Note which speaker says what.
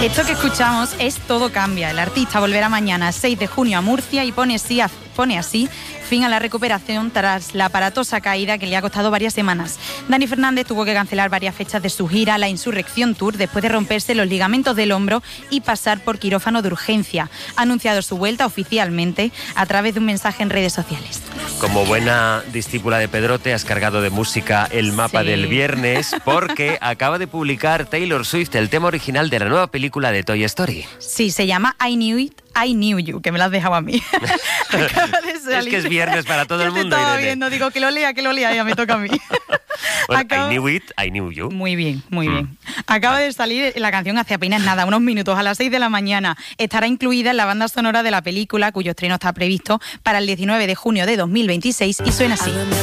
Speaker 1: Esto que escuchamos es Todo cambia. El artista volverá mañana 6 de junio a Murcia y pone así fin a la recuperación tras la aparatosa caída que le ha costado varias semanas. Dani Fernández tuvo que cancelar varias fechas de su gira, la Insurrección Tour, después de romperse los ligamentos del hombro y pasar por quirófano de urgencia. Ha anunciado su vuelta oficialmente a través de un mensaje en redes sociales.
Speaker 2: Como buena discípula de Pedrote, has cargado de música el mapa del viernes, porque acaba de publicar Taylor Swift el tema original de la nueva película de Toy Story.
Speaker 1: Sí, se llama I Knew You, que me lo has dejado a mí.
Speaker 2: Es que es viernes para todo el mundo.
Speaker 1: Yo te estaba viendo, digo, que lo lea, ya me toca a mí.
Speaker 2: Bueno, I knew you.
Speaker 1: Muy bien, muy bien. Acaba de salir la canción hace apenas nada, unos minutos, a las 6 de la mañana. Estará incluida en la banda sonora de la película, cuyo estreno está previsto para el 19 de junio de 2026 y suena así.